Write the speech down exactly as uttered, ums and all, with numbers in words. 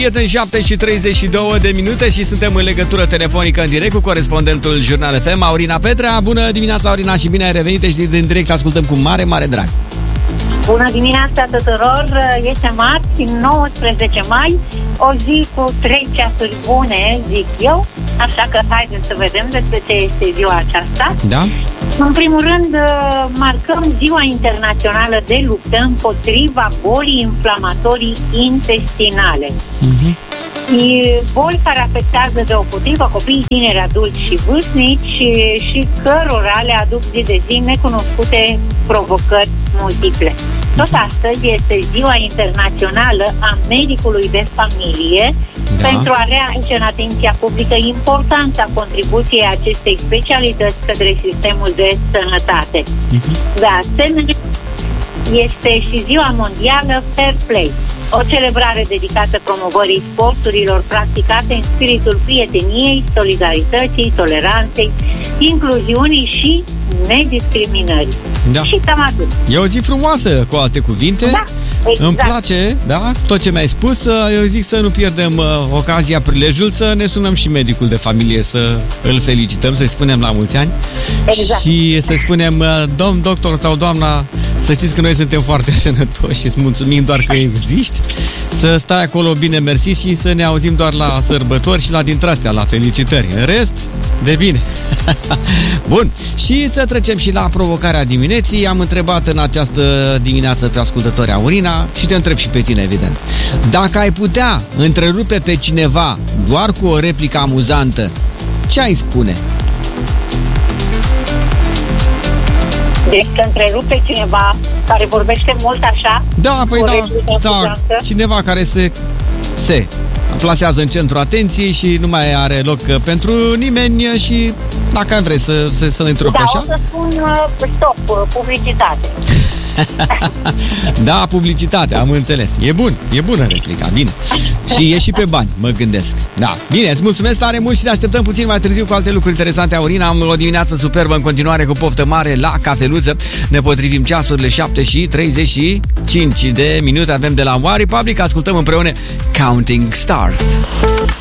Iată în șapte și treizeci și două de minute și suntem în legătură telefonică în direct cu corespondentul Jurnal F M, Aurina Petrea. Bună dimineața, Aurina, și bine ai revenit. Ești din direct, ascultăm cu mare, mare drag. Bună dimineața tuturor! Este marți, nouăsprezece mai, o zi cu trei ceasuri bune, zic eu. Așa că haideți să vedem despre ce este ziua aceasta. Da? În primul rând, marcăm Ziua Internațională de Luptă împotriva bolii inflamatorii intestinale. Uh-huh. Boli care afectează deopotrivă copiii, tineri, adulți și vârstnici și cărora le aduc zi de zi necunoscute provocări multiple. Tot astăzi este Ziua Internațională a Medicului de Familie, da, pentru a readuce în atenția publică importanța contribuției acestei specialități către sistemul de sănătate. Uh-huh. De asemenea, este și Ziua Mondială Fair Play, o celebrare dedicată promovării sporturilor practicate în spiritul prieteniei, solidarității, toleranței, incluziunii și nediscriminării. Da. Și cam atât. E o zi frumoasă, cu alte cuvinte. Da, exact. Îmi place, da, tot ce mi-ai spus. Eu zic să nu pierdem uh, ocazia, prilejul să ne sunăm și medicul de familie, să îl felicităm, să-i spunem la mulți ani. Exact. Și să-i spunem, uh, domn doctor sau doamna, să știți că noi suntem foarte sănătoși și îți mulțumim doar că existi. Să stai acolo bine, mersi, și să ne auzim doar la sărbători și la dintre astea, la felicitări. În rest, de bine. Bun, și să trecem și la provocarea dimineții. Am întrebat în această dimineață pe ascultători, Aurina, și te întreb și pe tine, evident. Dacă ai putea întrerupe pe cineva doar cu o replică amuzantă, ce ai spune? Deci că întrerupe cineva care vorbește mult așa? Da, păi da, da, cineva care se, se plasează în centrul atenției și nu mai are loc pentru nimeni și dacă vrei să, să, să-l întrerupi da, așa? Da, o să spun uh, stop, publicitate. Da, publicitate, am înțeles. E bun, e bună replica, bine. Și e și pe bani, mă gândesc. Da, bine, îți mulțumesc tare mult și ne așteptăm puțin mai târziu cu alte lucruri interesante, Aurina. Am o dimineață superbă în continuare cu poftă mare la cafeluță. Ne potrivim ceasurile șapte și treizeci și cinci de minute. Avem de la One Republic, ascultăm împreună Counting Stars.